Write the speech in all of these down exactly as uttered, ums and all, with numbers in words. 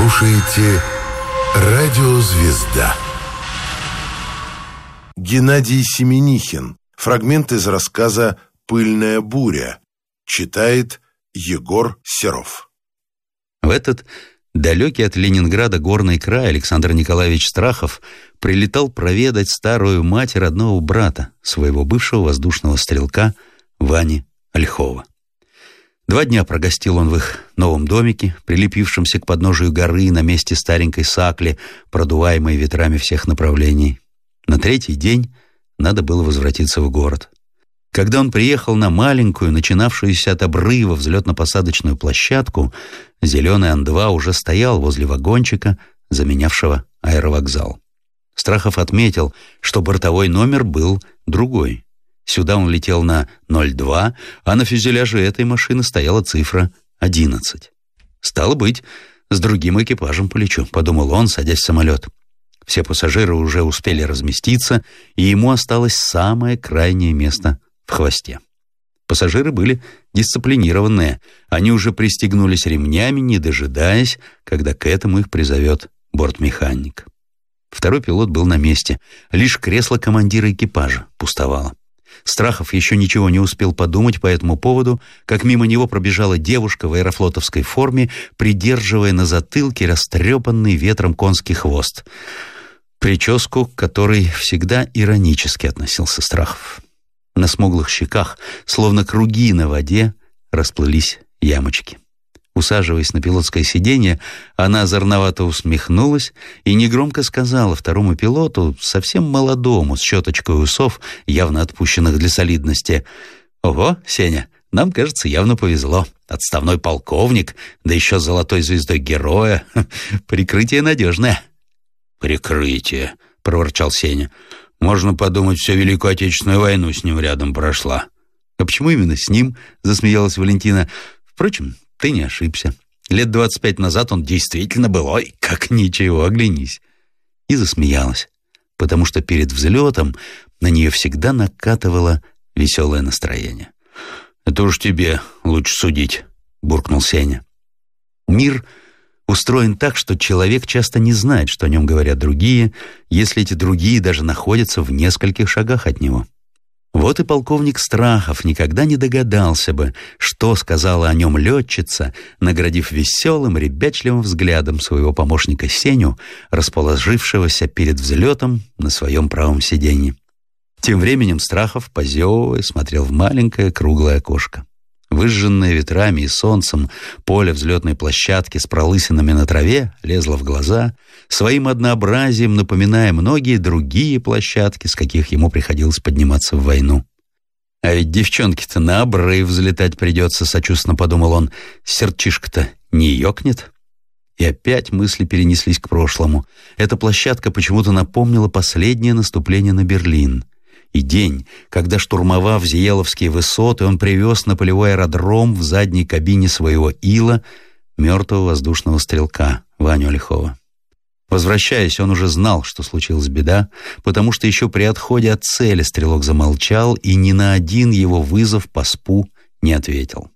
слушаете «Радио Звезда». Геннадий Семенихин. Фрагмент из рассказа «Пыльная буря». Читает Егор Серов. В этот далекий от Ленинграда горный край Александр Николаевич Страхов прилетал проведать старую мать родного брата, своего бывшего воздушного стрелка Вани Ольхова. Два дня прогостил он в их новом домике, прилепившемся к подножию горы на месте старенькой сакли, продуваемой ветрами всех направлений. На третий день надо было возвратиться в город. Когда он приехал на маленькую, начинавшуюся от обрыва взлетно-посадочную площадку, зеленый Ан два уже стоял возле вагончика, заменявшего аэровокзал. Страхов отметил, что бортовой номер был другой. Сюда он летел на ноль два, а на фюзеляже этой машины стояла цифра одиннадцать. «Стало быть, с другим экипажем полечу», — подумал он, садясь в самолет. Все пассажиры уже успели разместиться, и ему осталось самое крайнее место в хвосте. Пассажиры были дисциплинированные. Они уже пристегнулись ремнями, не дожидаясь, когда к этому их призовет бортмеханик. Второй пилот был на месте. Лишь кресло командира экипажа пустовало. Страхов еще ничего не успел подумать по этому поводу, как мимо него пробежала девушка в аэрофлотовской форме, придерживая на затылке растрепанный ветром конский хвост. Прическу, к которой всегда иронически относился Страхов. На смуглых щеках, словно круги на воде, расплылись ямочки. Усаживаясь на пилотское сиденье, она озорновато усмехнулась и негромко сказала второму пилоту, совсем молодому, с щеточкой усов, явно отпущенных для солидности: «Ого, Сеня, нам, кажется, явно повезло. Отставной полковник, да еще с золотой звездой героя. Прикрытие надежное». «Прикрытие», — проворчал Сеня. «Можно подумать, всю Великую Отечественную войну с ним рядом прошла». «А почему именно с ним?» — засмеялась Валентина. «Впрочем, ты не ошибся. Лет двадцать пять назад он действительно был, ой, как ничего, оглянись». И засмеялась, потому что перед взлетом на нее всегда накатывало веселое настроение. «Это уж тебе лучше судить», — буркнул Сеня. Мир устроен так, что человек часто не знает, что о нем говорят другие, если эти другие даже находятся в нескольких шагах от него. Вот и полковник Страхов никогда не догадался бы, что сказала о нем летчица, наградив веселым, ребячливым взглядом своего помощника Сеню, расположившегося перед взлетом на своем правом сиденье. Тем временем Страхов, позевывая, смотрел в маленькое круглое окошко. Выжженное ветрами и солнцем поле взлетной площадки с пролысинами на траве лезло в глаза, своим однообразием напоминая многие другие площадки, с каких ему приходилось подниматься в войну. «А ведь девчонке-то на обрыв взлетать придется», — сочувственно подумал он. «Сердчишка-то не ёкнет?» И опять мысли перенеслись к прошлому. Эта площадка почему-то напомнила последнее наступление на Берлин. И день, когда, штурмовав Зиеловские высоты, он привез на полевой аэродром в задней кабине своего Ила мертвого воздушного стрелка Ваню Ольхова. Возвращаясь, он уже знал, что случилась беда, потому что еще при отходе от цели стрелок замолчал и ни на один его вызов по СПУ не ответил.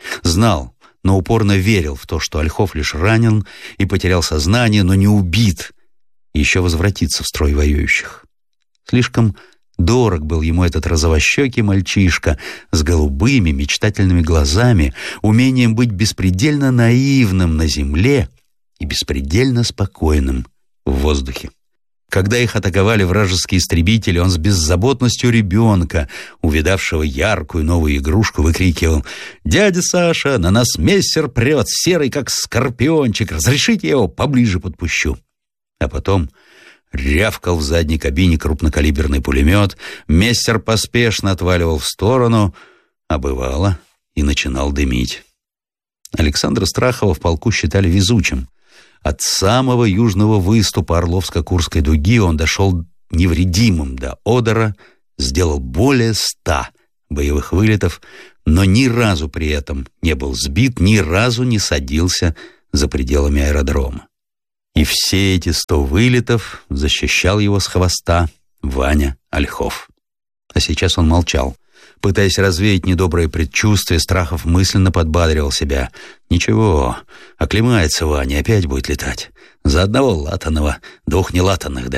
Знал, но упорно верил в то, что Ольхов лишь ранен и потерял сознание, но не убит, и еще возвратится в строй воюющих. Слишком дорог был ему этот розовощекий мальчишка с голубыми мечтательными глазами, умением быть беспредельно наивным на земле и беспредельно спокойным в воздухе. Когда их атаковали вражеские истребители, он с беззаботностью ребенка, увидавшего яркую новую игрушку, выкрикивал: «Дядя Саша, на нас мессер прет, серый как скорпиончик, разрешите, я его поближе подпущу». А потом рявкал в задней кабине крупнокалиберный пулемет, мессер поспешно отваливал в сторону, а бывало и начинал дымить. Александра Страхова в полку считали везучим. От самого южного выступа Орловско-Курской дуги он дошел невредимым до Одера, сделал более ста боевых вылетов, но ни разу при этом не был сбит, ни разу не садился за пределами аэродрома. И все эти сто вылетов защищал его с хвоста Ваня Ольхов. А сейчас он молчал, Пытаясь развеять недобрые предчувствия, Страхов мысленно подбадривал себя. «Ничего, оклемается Ваня, опять будет летать. За одного латаного, двух нелатанных